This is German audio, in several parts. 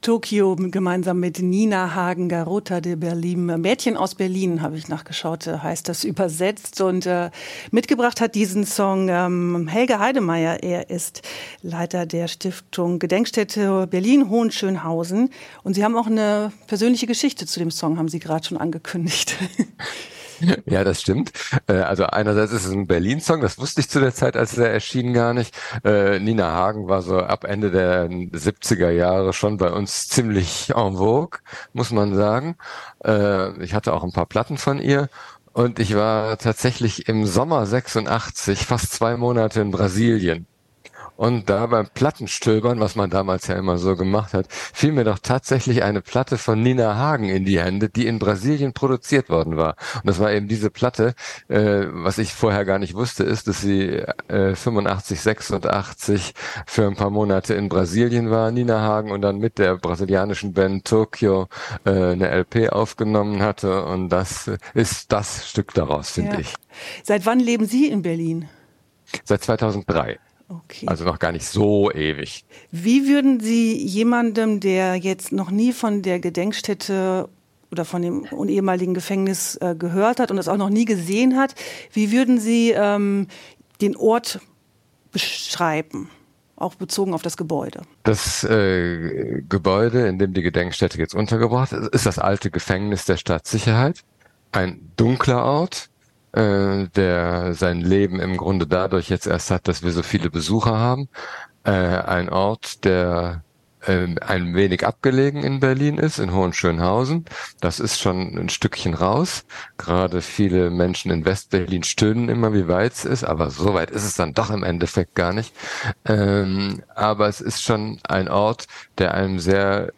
Tokio gemeinsam mit Nina Hagen, Garota de Berlin. Mädchen aus Berlin, habe ich nachgeschaut, heißt das übersetzt. Und mitgebracht hat diesen Song Helge Heidemeyer. Er ist Leiter der Stiftung Gedenkstätte Berlin-Hohenschönhausen. Und Sie haben auch eine persönliche Geschichte zu dem Song, haben Sie gerade schon angekündigt. Ja, das stimmt. Also einerseits ist es ein Berlin-Song, das wusste ich zu der Zeit, als er erschien, gar nicht. Nina Hagen war so ab Ende der 70er Jahre schon bei uns ziemlich en vogue, muss man sagen. Ich hatte auch ein paar Platten von ihr. Und ich war tatsächlich im Sommer 86 fast 2 Monate in Brasilien. Und da beim Plattenstöbern, was man damals ja immer so gemacht hat, fiel mir doch tatsächlich eine Platte von Nina Hagen in die Hände, die in Brasilien produziert worden war. Und das war eben diese Platte, was ich vorher gar nicht wusste, ist, dass sie 85, 86 für ein paar Monate in Brasilien war, Nina Hagen, und dann mit der brasilianischen Band Tokio eine LP aufgenommen hatte. Und das ist das Stück daraus, finde ich. Seit wann leben Sie in Berlin? Seit 2003. Okay. Also noch gar nicht so ewig. Wie würden Sie jemandem, der jetzt noch nie von der Gedenkstätte oder von dem ehemaligen Gefängnis gehört hat und das auch noch nie gesehen hat, wie würden Sie den Ort beschreiben, auch bezogen auf das Gebäude? Das Gebäude, in dem die Gedenkstätte jetzt untergebracht ist, ist das alte Gefängnis der Stadtsicherheit. Ein dunkler Ort, der sein Leben im Grunde dadurch jetzt erst hat, dass wir so viele Besucher haben. Ein Ort, der ein wenig abgelegen in Berlin ist, in Hohenschönhausen. Das ist schon ein Stückchen raus. Gerade viele Menschen in Westberlin stöhnen immer, wie weit es ist, aber so weit ist es dann doch im Endeffekt gar nicht. Aber es ist schon ein Ort, der einem sehr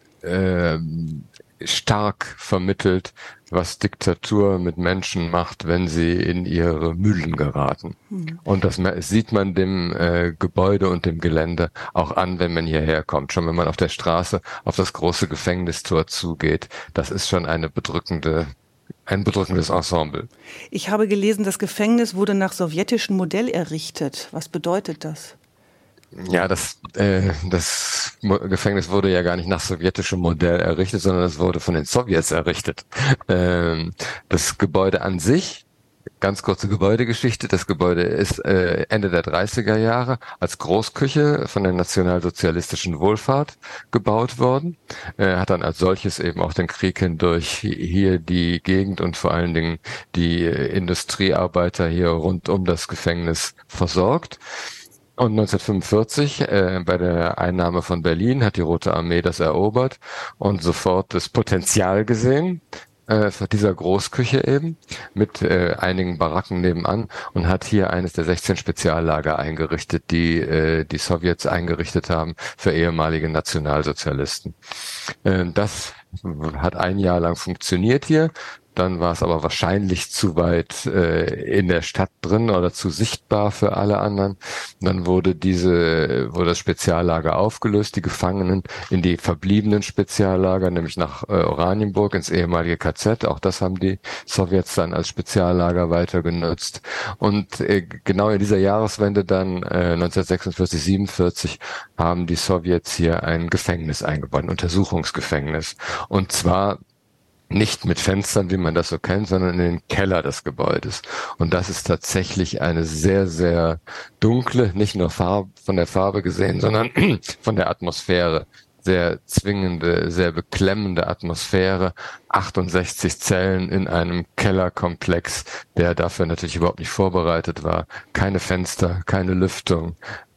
stark vermittelt, was Diktatur mit Menschen macht, wenn sie in ihre Mühlen geraten. Und das sieht man dem Gebäude und dem Gelände auch an, wenn man hierher kommt. Schon wenn man auf der Straße auf das große Gefängnistor zugeht. Das ist schon ein bedrückendes Ensemble. Ich habe gelesen, das Gefängnis wurde nach sowjetischem Modell errichtet. Was bedeutet das? Ja, das Gefängnis wurde ja gar nicht nach sowjetischem Modell errichtet, sondern es wurde von den Sowjets errichtet. Das Gebäude an sich, ganz kurze Gebäudegeschichte, das Gebäude ist Ende der 30er Jahre als Großküche von der nationalsozialistischen Wohlfahrt gebaut worden. Hat dann als solches eben auch den Krieg hindurch hier die Gegend und vor allen Dingen die Industriearbeiter hier rund um das Gefängnis versorgt. Und 1945, bei der Einnahme von Berlin, hat die Rote Armee das erobert und sofort das Potenzial gesehen für dieser Großküche eben mit einigen Baracken nebenan und hat hier eines der 16 Speziallager eingerichtet, die die Sowjets eingerichtet haben für ehemalige Nationalsozialisten. Das hat ein Jahr lang funktioniert hier. Dann war es aber wahrscheinlich zu weit in der Stadt drin oder zu sichtbar für alle anderen. Dann wurde das Speziallager aufgelöst, die Gefangenen in die verbliebenen Speziallager, nämlich nach Oranienburg ins ehemalige KZ. Auch das haben die Sowjets dann als Speziallager weiter genutzt. Und genau in dieser Jahreswende dann 1946, 47 haben die Sowjets hier ein Gefängnis eingebaut, ein Untersuchungsgefängnis. Und zwar nicht mit Fenstern, wie man das so kennt, sondern in den Keller des Gebäudes. Und das ist tatsächlich eine sehr, sehr dunkle, nicht nur von der Farbe gesehen, sondern von der Atmosphäre. Sehr zwingende, sehr beklemmende Atmosphäre. 68 Zellen in einem Kellerkomplex, der dafür natürlich überhaupt nicht vorbereitet war. Keine Fenster, keine Lüftung.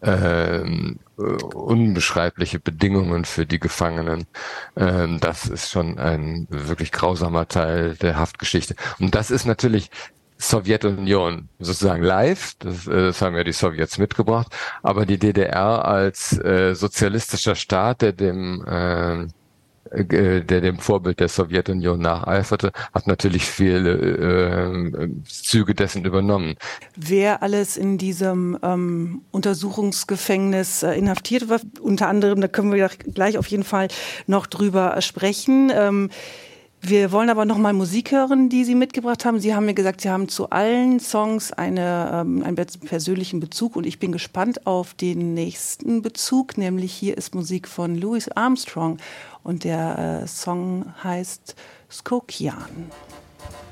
Unbeschreibliche Bedingungen für die Gefangenen. Das ist schon ein wirklich grausamer Teil der Haftgeschichte. Und das ist natürlich Sowjetunion sozusagen live, das haben ja die Sowjets mitgebracht, aber die DDR als sozialistischer Staat, der dem Vorbild der Sowjetunion nacheiferte, hat natürlich viele Züge dessen übernommen. Wer alles in diesem Untersuchungsgefängnis inhaftiert war, unter anderem, da können wir gleich auf jeden Fall noch drüber sprechen. Wir wollen aber noch mal Musik hören, die Sie mitgebracht haben. Sie haben mir gesagt, Sie haben zu allen Songs einen persönlichen Bezug und ich bin gespannt auf den nächsten Bezug, nämlich hier ist Musik von Louis Armstrong und der Song heißt Skokian.